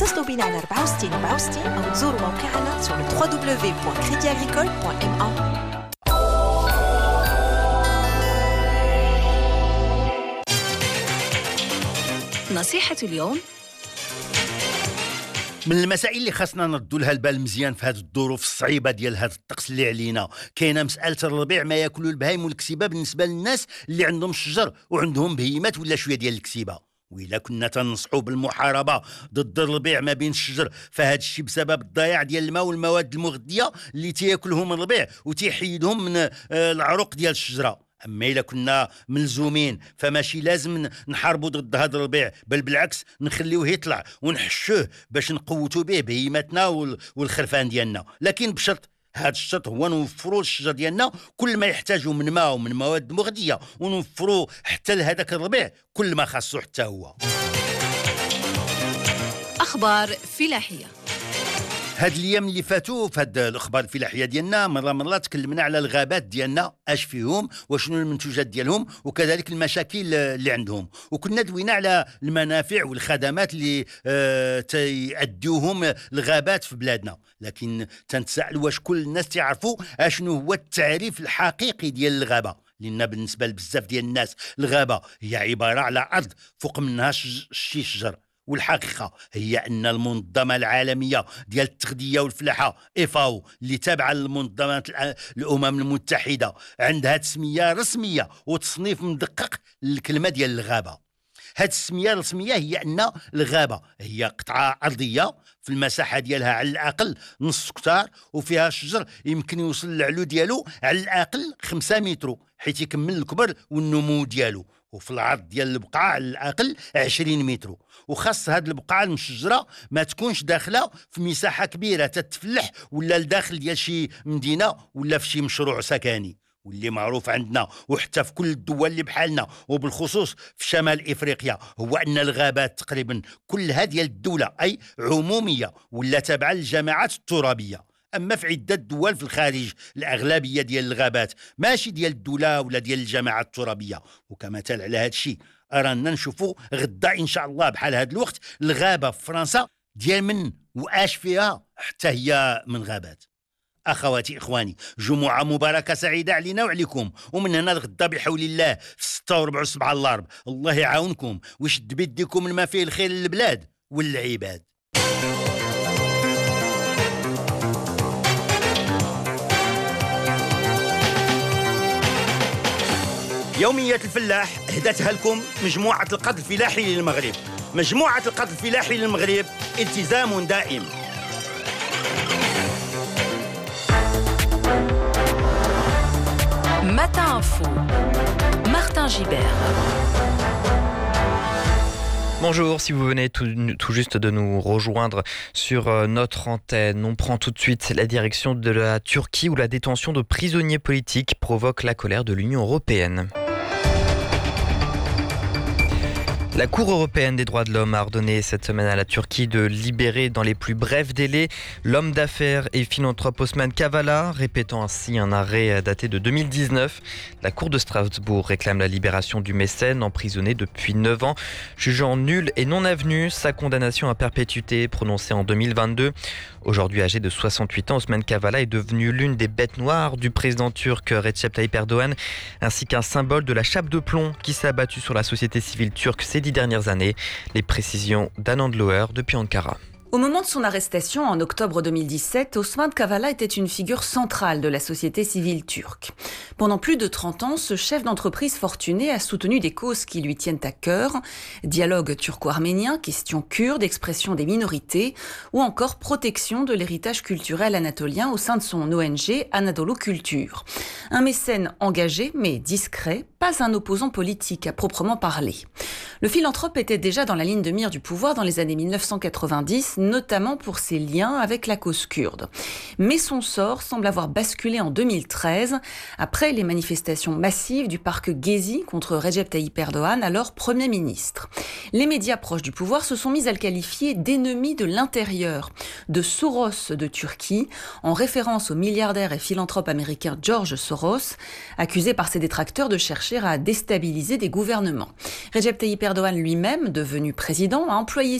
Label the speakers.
Speaker 1: اتصلوا بنا على 64 64 أو تزوروا موقعنا sur le www.creditagricole.ma. نصيحة اليوم:
Speaker 2: من المسائل اللي خاصنا نردوا لها البال مزيان في هذه الظروف الصعيبه ديال هذا الطقس اللي علينا، كاينه مساله الربيع ما ياكلوا البهايم والكسيبه بالنسبه للناس اللي عندهم الشجر وعندهم بهيمات ولا شويه ديال الكسيبه. وإلا كنا تنصحوا بالمحاربه ضد الربيع ما بين الشجر فهذا الشيء بسبب الضياع ديال الماء والمواد المغذيه اللي تياكلهم الربيع وتيحيدهم من العروق ديال الشجره. أما إلا كنا ملزومين فماشي لازم نحاربوا ضد هذا الربيع، بل بالعكس نخليوه يطلع ونحشوه باش نقوتوا به بهيماتنا والخرفان ديالنا، لكن بشرط هذا الشرط هو نوفروا الشجر ديالنا كل ما يحتاجه من ماء ومن مواد مغذيه، ونوفروا حتى لهذاك الربيع كل ما خاصه حتى هو.
Speaker 1: أخبار فلاحية.
Speaker 2: هاد الايام اللي فاتوا في هاد الاخبار الفلاحيه ديالنا مره تكلمنا على الغابات ديالنا، اش فيهم وشنو المنتوجات ديالهم وكذلك المشاكل اللي عندهم، وكنا دوينا على المنافع والخدمات اللي تيأديوهم الغابات في بلادنا. لكن تنتساءل واش كل الناس تعرفوا اشنو هو التعريف الحقيقي ديال الغابه؟ لأن بالنسبه لبزاف ديال الناس الغابه هي عباره على ارض فوق منها شي شجر، والحقيقة هي أن المنظمة العالمية ديال التغذية والفلاحة FAO اللي تابعة لمنظمة الأمم المتحدة عندها تسمية رسمية وتصنيف مدقق للكلمة ديال الغابة. هذه التسمية الرسمية هي أن الغابة هي قطعة أرضية في المساحة ديالها على الأقل نص هكتار وفيها الشجر يمكن يوصل العلو ديالو على الأقل 5 متر حيث يكمل الكبر والنمو ديالو، وفي العرض ديال البقعة على الأقل 20 متر. وخاص هاد البقعة المشجرة ما تكونش داخلة في مساحة كبيرة تتفلح ولا الداخل ديال شي مدينة ولا في شي مشروع سكني. واللي معروف عندنا وحتى في كل الدول اللي بحالنا وبالخصوص في شمال إفريقيا هو أن الغابات تقريبا كلها ديال الدولة أي عمومية ولا تابعة للجماعات الترابية. أما في عدة دول في الخارج الأغلبية ديال الغابات ماشي ديال الدولة ولا ديال الجماعات الترابية. وكمثال على هذا الشيء أرانا نشوفوا غدا إن شاء الله بحال هذا الوقت الغابة في فرنسا ديال من وآش فيها حتى هي من غابات. أخواتي إخواني، جمعة مباركة سعيدة علينا وعليكم، ومن هنا لغدا بحول الله في 6 و4 الأرض. الله يعاونكم ويشد بيديكم ما فيه الخير للبلاد والعباد. يومية الفلاح هدتها لكم مجموعة القط الفلاحي للمغرب. مجموعة القط الفلاحي للمغرب التزام دائم.
Speaker 1: Matin Info, Martin Gibert.
Speaker 3: Bonjour, si vous venez tout juste de nous rejoindre sur notre antenne, on prend tout de suite la direction de la Turquie où la détention de prisonniers politiques provoque la colère de l'Union européenne. La Cour européenne des droits de l'homme a ordonné cette semaine à la Turquie de libérer dans les plus brefs délais l'homme d'affaires et philanthrope Osman Kavala, répétant ainsi un arrêt daté de 2019. La Cour de Strasbourg réclame la libération du mécène emprisonné depuis 9 ans, jugeant nulle et non avenue sa condamnation à perpétuité prononcée en 2022. Aujourd'hui âgé de 68 ans, Osman Kavala est devenu l'une des bêtes noires du président turc Recep Tayyip Erdogan, ainsi qu'un symbole de la chape de plomb qui s'est abattue sur la société civile turque ces 10 dernières années. Les précisions d'Anand Loher depuis Ankara.
Speaker 4: Au moment de son arrestation en octobre 2017, Osman Kavala était une figure centrale de la société civile turque. Pendant plus de 30 ans, ce chef d'entreprise fortuné a soutenu des causes qui lui tiennent à cœur, dialogue turco-arménien, question kurde, expression des minorités, ou encore protection de l'héritage culturel anatolien au sein de son ONG Anadolu Culture. Un mécène engagé mais discret, pas un opposant politique à proprement parler. Le philanthrope était déjà dans la ligne de mire du pouvoir dans les années 1990, notamment pour ses liens avec la cause kurde. Mais son sort semble avoir basculé en 2013, après les manifestations massives du parc Gezi contre Recep Tayyip Erdogan, alors Premier ministre. Les médias proches du pouvoir se sont mis à le qualifier d'ennemi de l'intérieur, de Soros de Turquie, en référence au milliardaire et philanthrope américain George Soros, accusé par ses détracteurs de chercher à déstabiliser des gouvernements. Recep Tayyip Erdogan lui-même, devenu président, a employé